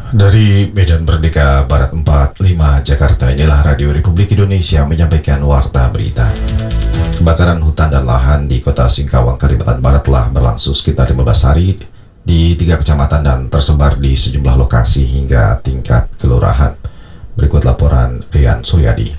Dari Medan Merdeka Barat 45 Jakarta, inilah Radio Republik Indonesia menyampaikan warta berita. Kebakaran hutan dan lahan di kota Singkawang, Kalimantan Barat telah berlangsung sekitar 15 hari di 3 kecamatan dan tersebar di sejumlah lokasi hingga tingkat kelurahan. Berikut laporan Rian Suryadi.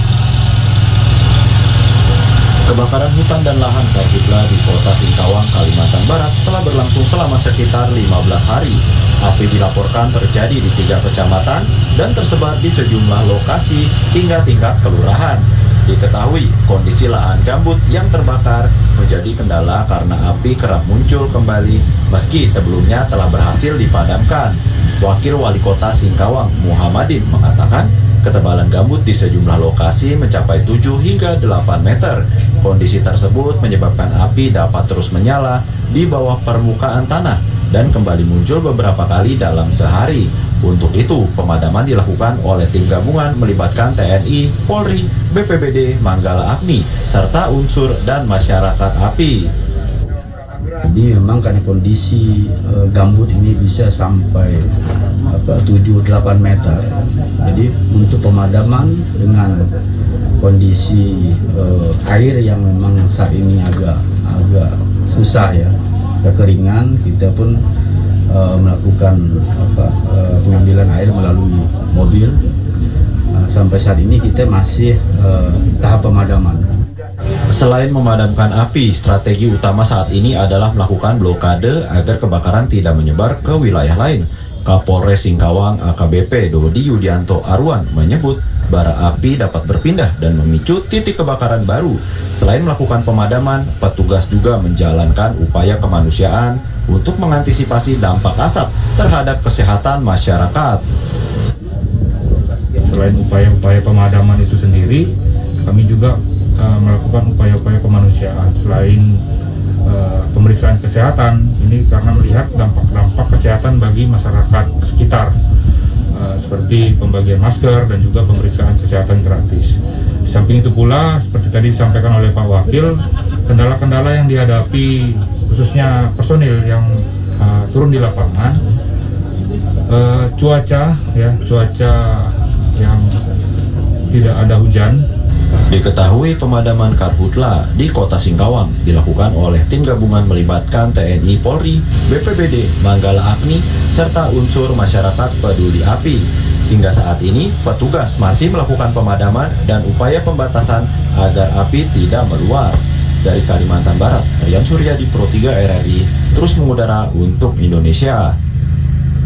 Kebakaran hutan dan lahan karhutla di kota Singkawang, Kalimantan Barat telah berlangsung selama sekitar 15 hari. Api dilaporkan terjadi di 3 kecamatan dan tersebar di sejumlah lokasi hingga tingkat kelurahan. Diketahui kondisi lahan gambut yang terbakar menjadi kendala karena api kerap muncul kembali meski sebelumnya telah berhasil dipadamkan. Wakil Wali Kota Singkawang, Muhammadin, mengatakan ketebalan gambut di sejumlah lokasi mencapai 7 hingga 8 meter. Kondisi tersebut menyebabkan api dapat terus menyala di bawah permukaan tanah dan kembali muncul beberapa kali dalam sehari. Untuk itu, pemadaman dilakukan oleh tim gabungan melibatkan TNI, Polri, BPBD, Manggala Agni, serta unsur dan masyarakat api. Jadi memang karena kondisi gambut ini bisa sampai 7-8 meter. Jadi untuk pemadaman dengan kondisi air yang memang saat ini agak susah ya, kekeringan, kita pun melakukan pengambilan air melalui mobil. Sampai saat ini kita masih tahap pemadaman. Selain memadamkan api, strategi utama saat ini adalah melakukan blokade agar kebakaran tidak menyebar ke wilayah lain. Kapolres Singkawang AKBP Dodi Yudianto Arwan menyebut bara api dapat berpindah dan memicu titik kebakaran baru. Selain melakukan pemadaman, petugas juga menjalankan upaya kemanusiaan untuk mengantisipasi dampak asap terhadap kesehatan masyarakat. Selain upaya-upaya pemadaman itu sendiri, kami juga melakukan upaya-upaya kemanusiaan. Selain pemeriksaan kesehatan, ini karena melihat dampak-dampak kesehatan bagi masyarakat sekitar, seperti pembagian masker dan juga pemeriksaan kesehatan gratis. Di samping itu pula, seperti tadi disampaikan oleh Pak Wakil, kendala-kendala yang dihadapi khususnya personil yang turun di lapangan, cuaca yang tidak ada hujan. Diketahui pemadaman karhutla di kota Singkawang dilakukan oleh tim gabungan melibatkan TNI, Polri, BPBD, Manggala Agni, serta unsur masyarakat peduli api. Hingga saat ini, petugas masih melakukan pemadaman dan upaya pembatasan agar api tidak meluas. Dari Kalimantan Barat, Rian Suryadi, Pro 3 RRI, terus mengudara untuk Indonesia.